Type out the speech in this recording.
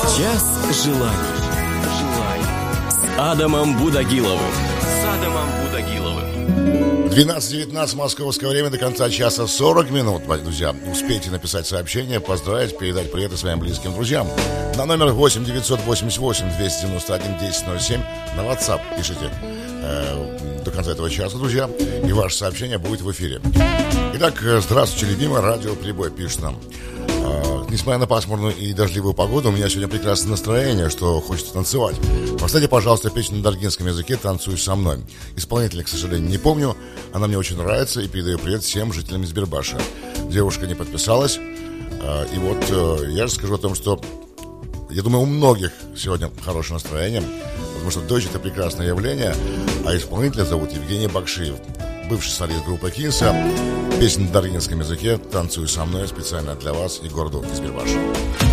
Час желаний. С Адамом Будагиловым. 12:19 московское время, до конца часа 40 минут. Друзья, успейте написать сообщение, поздравить, передать приветы своим близким друзьям. На номер 8 988 291 1007 на WhatsApp пишите до конца этого часа, друзья, и ваше сообщение будет в эфире. Итак, здравствуйте, любимый радио Прибой, пишет нам. Несмотря на пасмурную и дождливую погоду, у меня сегодня прекрасное настроение, что хочется танцевать. Поставьте, пожалуйста, песню на даргинском языке «Танцуй со мной». Исполнителя, к сожалению, не помню. Она мне очень нравится, и передаю привет всем жителям Избербаша. Девушка не подписалась. И вот я же скажу о том, что я думаю, у многих сегодня хорошее настроение, потому что дождь — это прекрасное явление, а исполнителя зовут Евгений Бакшиев, бывший солист группы Кинса. Песня на даргинском языке «Танцуй со мной» специально для вас и города Избербаш.